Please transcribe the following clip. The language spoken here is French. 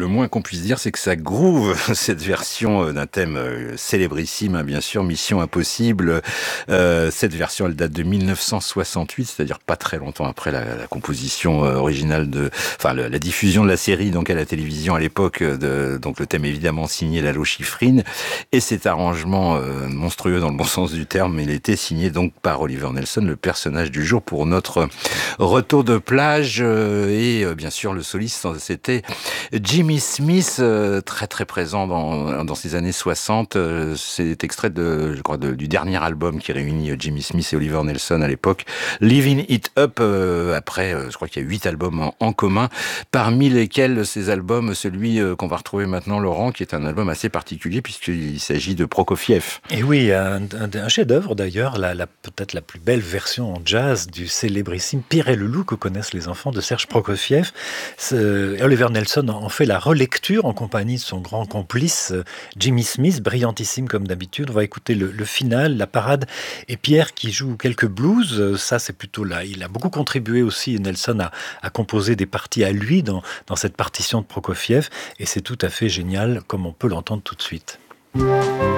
moins qu'on puisse dire, c'est que ça groove, cette version d'un thème célébrissime, hein, bien sûr, Mission Impossible. Cette version, elle date de 1968, c'est-à-dire pas très longtemps après la composition originale la diffusion de la série donc à la télévision à l'époque. Donc le thème évidemment signé Lalo Schifrin. Et cet arrangement monstrueux dans le bon sens du terme, il était signé donc par Oliver Nelson, le personnage du jour pour notre retour de plage. Et bien sûr, le soliste, c'était Jimmy Smith, très très présent dans ces années 60. C'est extrait du dernier album qui réunit Jimmy Smith et Oliver Nelson à l'époque, Living It Up. Après, je crois qu'il y a 8 albums en commun, parmi lesquels ces albums, celui qu'on va retrouver maintenant, Laurent, qui est un album assez particulier puisqu'il s'agit de Prokofiev. Et oui, un chef-d'œuvre d'ailleurs, peut-être la plus belle version en jazz du célébrissime Pierre et le loup que connaissent les enfants de Serge Prokofiev. Oliver Nelson en fait la relecture en compagnie de son grand complice Jimmy Smith, brillantissime comme d'habitude. On va écouter le final, la parade, et Pierre qui joue quelques blues. Ça, c'est plutôt là. Il a beaucoup contribué aussi, Nelson, à composer des parties à lui dans cette partition de Prokofiev, et c'est tout à fait génial, comme on peut l'entendre tout de suite.